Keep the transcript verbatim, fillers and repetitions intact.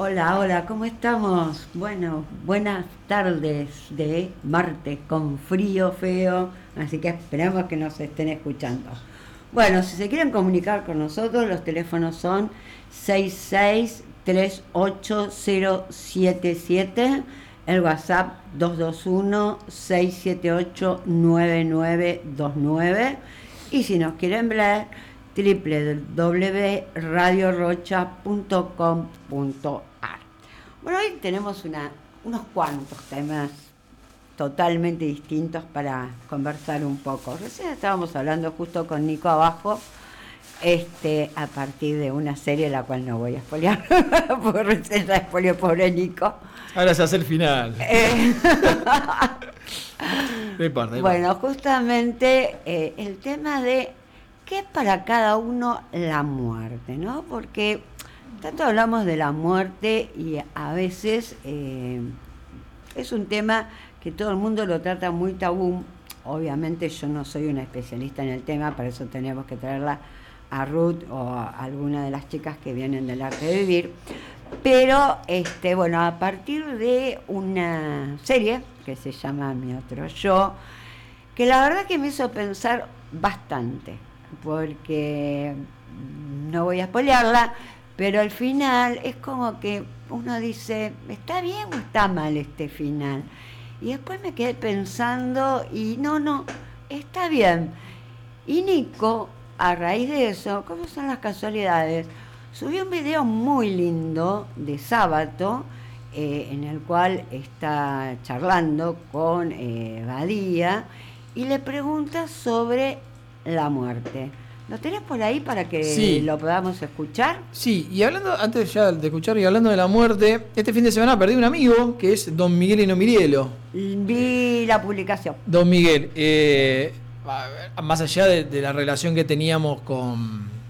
Hola, hola, ¿cómo estamos? Bueno, buenas tardes de martes con frío feo, así que esperamos que nos estén escuchando. Bueno, si se quieren comunicar con nosotros, los teléfonos son seis seis tres ocho cero siete siete, el WhatsApp dos dos uno seis siete ocho nueve nueve dos nueve, y si nos quieren ver, doble u doble u doble u punto radio rocha punto com punto ar. Bueno, hoy tenemos una, unos cuantos temas totalmente distintos para conversar un poco. Recién estábamos hablando justo con Nico abajo, este, a partir de una serie la cual no voy a spoilear, porque recién la spoileó, pobre Nico. Ahora se hace el final. Eh, no importa, no bueno, importa. justamente eh, el tema de qué es para cada uno la muerte, ¿no? Porque tanto hablamos de la muerte y a veces eh, es un tema que todo el mundo lo trata muy tabú. Obviamente yo no soy una especialista en el tema, para eso tenemos que traerla a Ruth o a alguna de las chicas que vienen del arte de vivir. Pero, este, bueno, a partir de una serie que se llama Mi Otro Yo, que la verdad que me hizo pensar bastante, porque no voy a spoilearla, pero al final es como que uno dice, ¿está bien o está mal este final? Y después me quedé pensando y no, no, está bien. Y Nico, a raíz de eso, ¿cómo son las casualidades? Subió un video muy lindo de sábado, eh, en el cual está charlando con eh, Badía y le pregunta sobre la muerte. ¿Lo tenés por ahí para que Sí. lo podamos escuchar? Sí, y hablando, antes ya de escuchar y hablando de la muerte, este fin de semana perdí un amigo que es Don Miguel Mirielo. Vi la publicación. Don Miguel, eh, más allá de, de la relación que teníamos con,